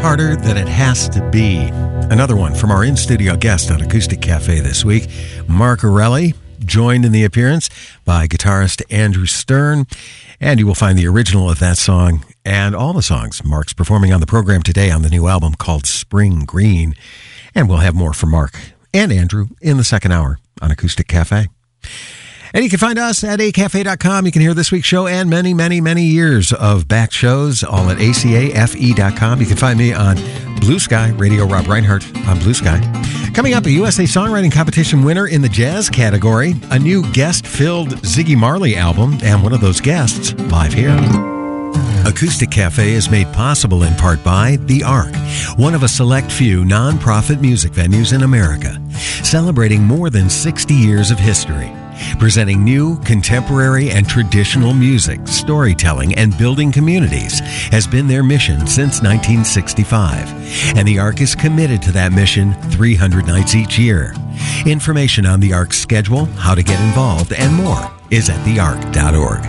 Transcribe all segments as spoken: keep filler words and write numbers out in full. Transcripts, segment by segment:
Harder than it has to be. Another one from our in-studio guest on Acoustic Cafe this week, Mark Erelli, joined in the appearance by guitarist Andrew Stern. And you will find the original of that song and all the songs Mark's performing on the program today on the new album called Spring Green. And we'll have more from Mark and Andrew in the second hour on Acoustic Cafe. And you can find us at a cafe dot com. You can hear this week's show and many, many, many years of back shows, all at A C A F E dot com. You can find me on Blue Sky, Radio Rob Reinhardt on Blue Sky. Coming up, a U S A Songwriting Competition winner in the jazz category, a new guest-filled Ziggy Marley album, and one of those guests live here. Acoustic Cafe is made possible in part by The Ark, one of a select few non-profit music venues in America, celebrating more than sixty years of history. Presenting new, contemporary, and traditional music, storytelling, and building communities has been their mission since nineteen sixty-five. And the Ark is committed to that mission three hundred nights each year. Information on the Ark's schedule, how to get involved, and more is at the ark dot org.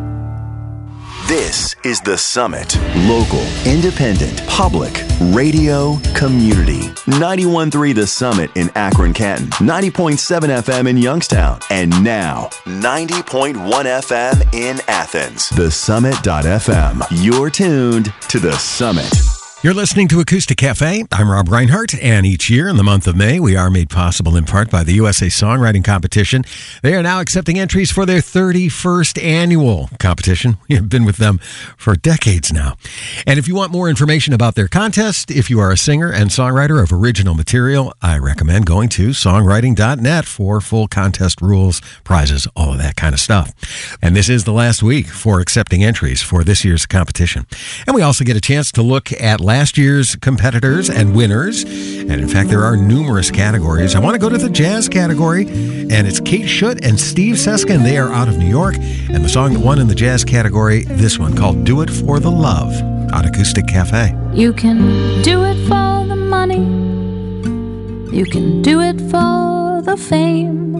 This is The Summit. Local, independent, public, radio, community. ninety-one point three The Summit in Akron, Canton. ninety point seven F M in Youngstown. And now, ninety point one F M in Athens. the summit dot f m. You're tuned to The Summit. You're listening to Acoustic Cafe. I'm Rob Reinhardt, and each year in the month of May, we are made possible in part by the U S A Songwriting Competition. They are now accepting entries for their thirty-first annual competition. We have been with them for decades now. And if you want more information about their contest, if you are a singer and songwriter of original material, I recommend going to songwriting dot net for full contest rules, prizes, all of that kind of stuff. And this is the last week for accepting entries for this year's competition. And we also get a chance to look at last year's competitors and winners. And in fact, there are numerous categories. I want to go to the jazz category, and it's Kate Schutt and Steve Seskin. They are out of New York. And the song that won in the jazz category, this one called Do It For The Love on Acoustic Cafe. You can do it for the money. You can do it for the fame.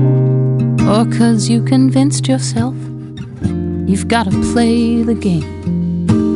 Or 'cause you convinced yourself you've got to play the game.